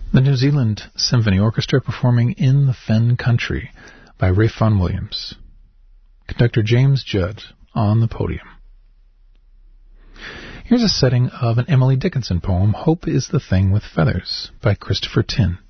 The New Zealand Symphony Orchestra performing In the Fen Country by Ralph Vaughan Williams. Conductor James Judd on the podium. Here's a setting of an Emily Dickinson poem, Hope is the Thing with Feathers, by Christopher Tin.